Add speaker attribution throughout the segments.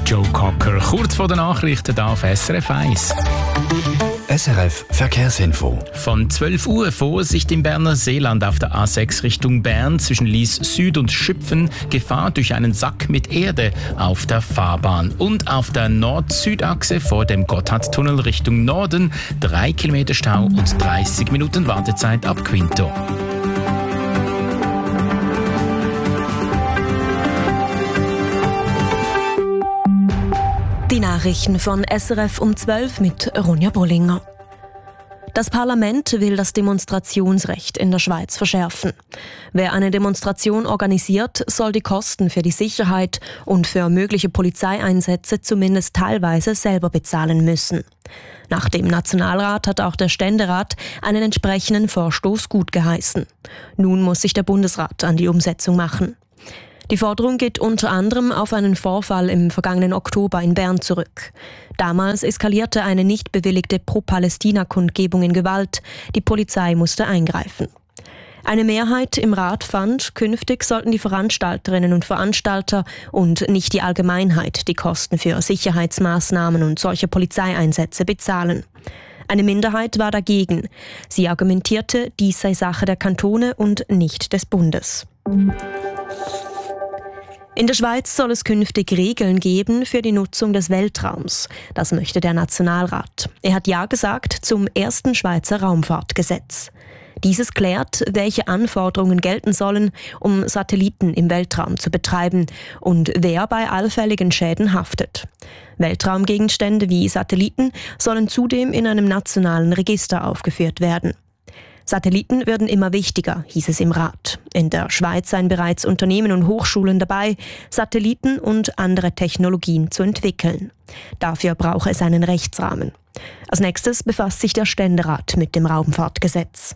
Speaker 1: Joe Cocker. Kurz vor den Nachrichten hier auf SRF 1.
Speaker 2: SRF Verkehrsinfo.
Speaker 1: Von 12 Uhr Vorsicht im Berner Seeland auf der A6 Richtung Bern zwischen Lies Süd und Schüpfen. Gefahr durch einen Sack mit Erde auf der Fahrbahn. Und auf der Nord-Süd-Achse vor dem Gotthardtunnel Richtung Norden 3 Kilometer Stau und 30 Minuten Wartezeit ab Quinto.
Speaker 3: Die Nachrichten von SRF um 12 mit Ronja Bollinger. Das Parlament will das Demonstrationsrecht in der Schweiz verschärfen. Wer eine Demonstration organisiert, soll die Kosten für die Sicherheit und für mögliche Polizeieinsätze zumindest teilweise selber bezahlen müssen. Nach dem Nationalrat hat auch der Ständerat einen entsprechenden Vorstoß gutgeheißen. Nun muss sich der Bundesrat an die Umsetzung machen. Die Forderung geht unter anderem auf einen Vorfall im vergangenen Oktober in Bern zurück. Damals eskalierte eine nicht bewilligte Pro-Palästina-Kundgebung in Gewalt. Die Polizei musste eingreifen. Eine Mehrheit im Rat fand, künftig sollten die Veranstalterinnen und Veranstalter und nicht die Allgemeinheit die Kosten für Sicherheitsmaßnahmen und solche Polizeieinsätze bezahlen. Eine Minderheit war dagegen. Sie argumentierte, dies sei Sache der Kantone und nicht des Bundes. In der Schweiz soll es künftig Regeln geben für die Nutzung des Weltraums. Das möchte der Nationalrat. Er hat Ja gesagt zum ersten Schweizer Raumfahrtgesetz. Dieses klärt, welche Anforderungen gelten sollen, um Satelliten im Weltraum zu betreiben und wer bei allfälligen Schäden haftet. Weltraumgegenstände wie Satelliten sollen zudem in einem nationalen Register aufgeführt werden. Satelliten würden immer wichtiger, hieß es im Rat. In der Schweiz seien bereits Unternehmen und Hochschulen dabei, Satelliten und andere Technologien zu entwickeln. Dafür brauche es einen Rechtsrahmen. Als nächstes befasst sich der Ständerat mit dem Raumfahrtgesetz.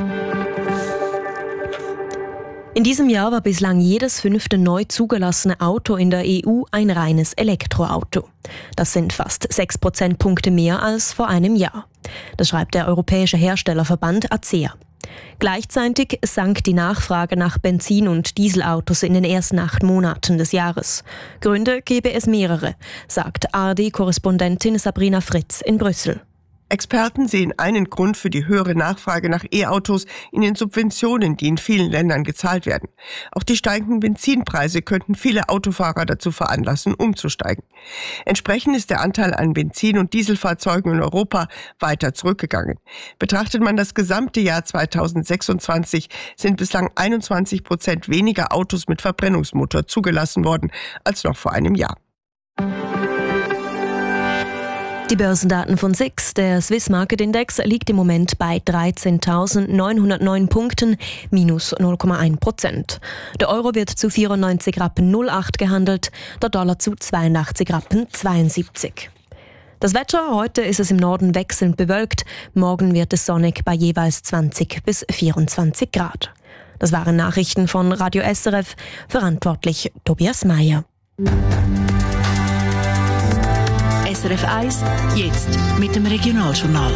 Speaker 3: In diesem Jahr war bislang jedes 5. neu zugelassene Auto in der EU ein reines Elektroauto. Das sind fast 6 Prozentpunkte mehr als vor einem Jahr. Das schreibt der Europäische Herstellerverband ACEA. Gleichzeitig sank die Nachfrage nach Benzin- und Dieselautos in den ersten 8 Monaten des Jahres. Gründe gebe es mehrere, sagt ARD-Korrespondentin Sabrina Fritz in Brüssel.
Speaker 4: Experten sehen einen Grund für die höhere Nachfrage nach E-Autos in den Subventionen, die in vielen Ländern gezahlt werden. Auch die steigenden Benzinpreise könnten viele Autofahrer dazu veranlassen, umzusteigen. Entsprechend ist der Anteil an Benzin- und Dieselfahrzeugen in Europa weiter zurückgegangen. Betrachtet man das gesamte Jahr 2026, sind bislang 21% weniger Autos mit Verbrennungsmotor zugelassen worden als noch vor einem Jahr.
Speaker 3: Die Börsendaten von SIX, der Swiss Market Index, liegt im Moment bei 13.909 Punkten, minus 0,1%. Der Euro wird zu 94,08 Rappen gehandelt, der Dollar zu 82,72 Rappen. Das Wetter, heute ist es im Norden wechselnd bewölkt, morgen wird es sonnig bei jeweils 20 bis 24 Grad. Das waren Nachrichten von Radio SRF, verantwortlich Tobias Meyer.
Speaker 5: SRF 1, jetzt mit dem Regionaljournal.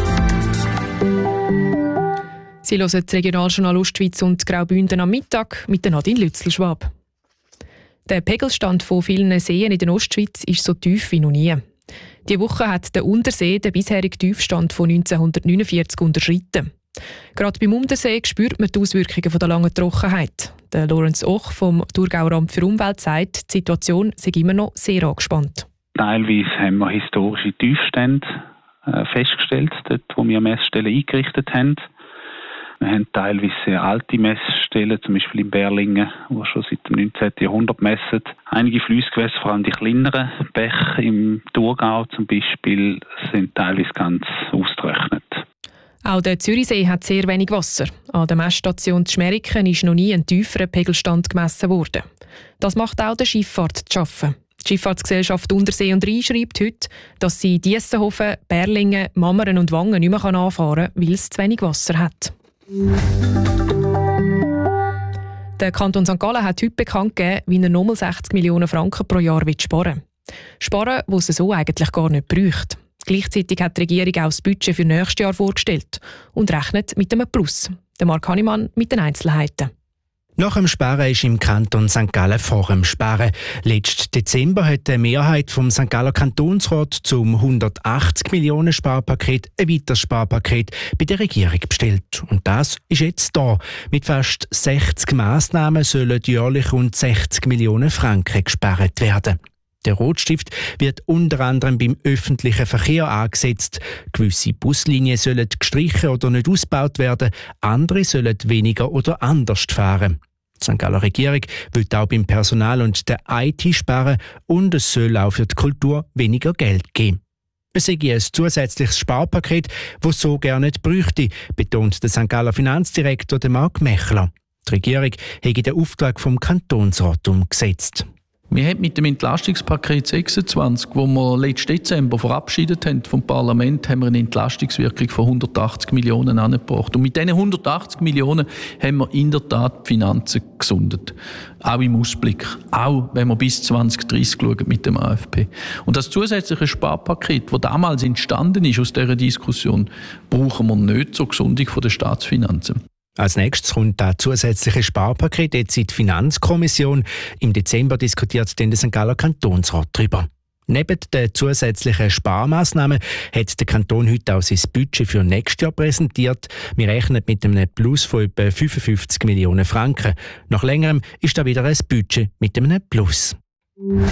Speaker 6: Sie hören das Regionaljournal Ostschweiz und Graubünden am Mittag mit Nadine Lützelschwab. Der Pegelstand von vielen Seen in der Ostschweiz ist so tief wie noch nie. Diese Woche hat der Untersee den bisherigen Tiefstand von 1949 unterschritten. Gerade beim Untersee spürt man die Auswirkungen der langen Trockenheit. Der Lorenz Och vom Thurgauer Amt für Umwelt sagt, die Situation sei immer noch sehr angespannt.
Speaker 7: Teilweise haben wir historische Tiefstände festgestellt, dort wo wir Messstellen eingerichtet haben. Wir haben teilweise sehr alte Messstellen, zum Beispiel in Berlingen, die schon seit dem 19. Jahrhundert messen. Einige Fliessgewässer, vor allem die kleineren Bäche im Thurgau zum Beispiel, sind teilweise ganz ausgetrocknet.
Speaker 6: Auch der Zürichsee hat sehr wenig Wasser. An der Messstation Schmeriken ist noch nie ein tieferer Pegelstand gemessen worden. Das macht auch der Schifffahrt zu schaffen. Die Schifffahrtsgesellschaft Untersee und Rhein schreibt heute, dass sie Diessenhofen, Berlingen, Mammeren und Wangen nicht mehr anfahren kann, weil es zu wenig Wasser hat. Der Kanton St. Gallen hat heute bekannt gegeben, wie er nochmal 60 Millionen Franken pro Jahr sparen will. Sparen, was es so eigentlich gar nicht braucht. Gleichzeitig hat die Regierung auch das Budget für nächstes Jahr vorgestellt und rechnet mit einem Plus. Der Marc Hannemann mit den Einzelheiten.
Speaker 8: Nach dem Sparen ist im Kanton St. Gallen vor dem Sparen. Letzten Dezember hat die Mehrheit vom St. Galler Kantonsrat zum 180 Millionen Sparpaket ein weiteres Sparpaket bei der Regierung bestellt. Und das ist jetzt da. Mit fast 60 Massnahmen sollen jährlich rund 60 Millionen Franken gespart werden. Der Rotstift wird unter anderem beim öffentlichen Verkehr angesetzt. Gewisse Buslinien sollen gestrichen oder nicht ausgebaut werden, andere sollen weniger oder anders fahren. Die St. Galler Regierung will auch beim Personal und der IT sparen und es soll auch für die Kultur weniger Geld geben. Es sei ein zusätzliches Sparpaket, das so gerne nicht bräuchte, betont der St. Galler Finanzdirektor Marc Mechler. Die Regierung habe den Auftrag vom Kantonsrat umgesetzt.
Speaker 9: Wir haben mit dem Entlastungspaket 26, das wir letzten Dezember verabschiedet haben vom Parlament, haben wir eine Entlastungswirkung von 180 Millionen angebracht. Und mit diesen 180 Millionen haben wir in der Tat die Finanzen gesundet. Auch im Ausblick. Auch wenn wir bis 2030 schauen mit dem AFP. Und das zusätzliche Sparpaket, das damals entstanden ist aus dieser Diskussion, brauchen wir nicht zur Gesundung der Staatsfinanzen.
Speaker 8: Als nächstes kommt das zusätzliche Sparpaket jetzt in die Finanzkommission. Im Dezember diskutiert dann der St. Galler Kantonsrat darüber. Neben den zusätzlichen Sparmaßnahmen hat der Kanton heute auch sein Budget für nächstes Jahr präsentiert. Wir rechnen mit einem Plus von etwa 55 Millionen Franken. Nach längerem ist da wieder ein Budget mit einem Plus.
Speaker 6: Die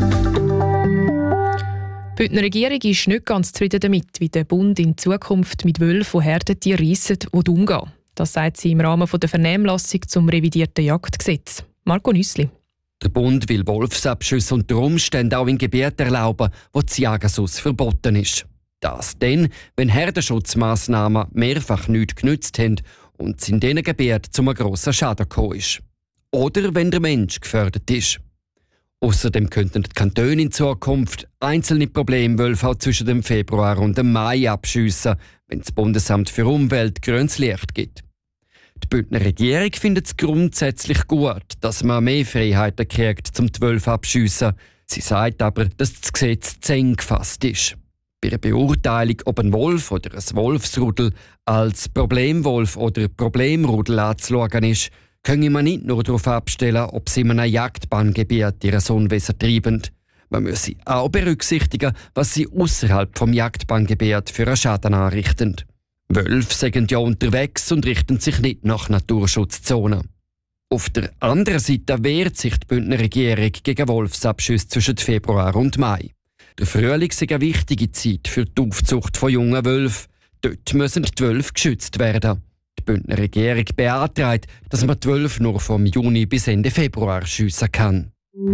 Speaker 6: Bündner Regierung ist nicht ganz zufrieden damit, wie der Bund in Zukunft mit Wölfen und Herdentieren reisset, die umgehen. Das sagt sie im Rahmen der Vernehmlassung zum revidierten Jagdgesetz. Marco Nüssli.
Speaker 10: Der Bund will Wolfsabschüsse unter Umständen auch in Gebieten erlauben, wo das Jagen sonst verboten ist. Das dann, wenn Herdenschutzmaßnahmen mehrfach nichts genützt haben und es in diesen Gebieten zu einem grossen Schaden gekommen ist. Oder wenn der Mensch gefährdet ist. Außerdem könnten die Kantone in Zukunft einzelne Problemwölfe auch zwischen dem Februar und dem Mai abschiessen, wenn das Bundesamt für Umwelt grünes Licht gibt. Die Bündner Regierung findet es grundsätzlich gut, dass man mehr Freiheiten kriegt, um die Wölfe abschiessen. Sie sagt aber, dass das Gesetz zu eng gefasst ist. Bei der Beurteilung, ob ein Wolf oder ein Wolfsrudel als Problemwolf oder Problemrudel anzuschauen ist, können wir nicht nur darauf abstellen, ob sie in einem Jagdbahngebiet ihr Unwesen treiben. Man müsse auch berücksichtigen, was sie außerhalb vom Jagdbahngebiet für einen Schaden anrichten. Wölfe sind ja unterwegs und richten sich nicht nach Naturschutzzonen. Auf der anderen Seite wehrt sich die Bündner Regierung gegen Wolfsabschüsse zwischen Februar und Mai. Der Frühling ist eine wichtige Zeit für die Aufzucht von jungen Wölfen. Dort müssen die Wölfe geschützt werden. Die Bündner Regierung beantragt, dass man die Wölfe nur vom Juni bis Ende Februar schiessen kann.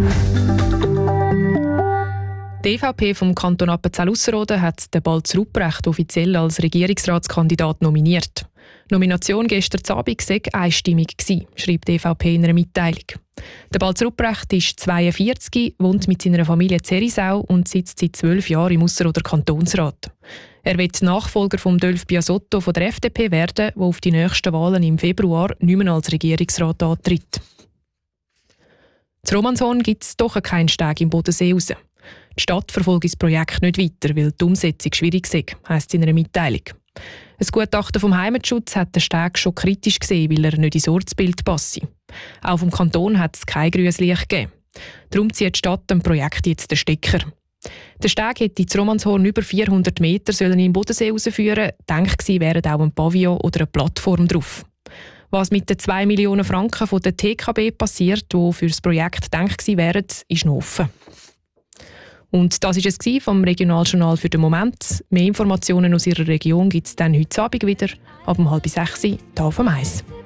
Speaker 6: Die EVP vom Kanton Appenzell-Ausserrhoden hat den Balz Rupprecht offiziell als Regierungsratskandidat nominiert. Die Nomination gestern Abend sei einstimmig gewesen, schreibt die EVP in einer Mitteilung. Der Balz Rupprecht ist 42, wohnt mit seiner Familie in Zerisau und sitzt seit 12 Jahren im Ausserrhoder Kantonsrat. Er wird Nachfolger von Dölf Biasotto von der FDP werden, der auf die nächsten Wahlen im Februar nicht mehr als Regierungsrat antritt. Zu Romanshorn gibt es doch keinen Steg im Bodensee raus. Die Stadt verfolgt das Projekt nicht weiter, weil die Umsetzung schwierig sei, heisst es in einer Mitteilung. Ein Gutachten vom Heimatschutz hat den Steg schon kritisch gesehen, weil er nicht ins Ortsbild passe. Auch vom Kanton hat es kein grünes Licht gegeben. Darum zieht die Stadt dem Projekt jetzt den Stecker. Der Steg hätte zu Romanshorn über 400 Meter in den Bodensee rausführen. Gedacht gewesen wären auch ein Pavillon oder eine Plattform drauf. Was mit den 2 Millionen Franken von der TKB passiert, die für das Projekt gedacht gewesen wären, ist noch offen. Und das war es vom Regionaljournal für den Moment. Mehr Informationen aus Ihrer Region gibt es dann heute Abend wieder, ab 5:30 hier auf dem 1.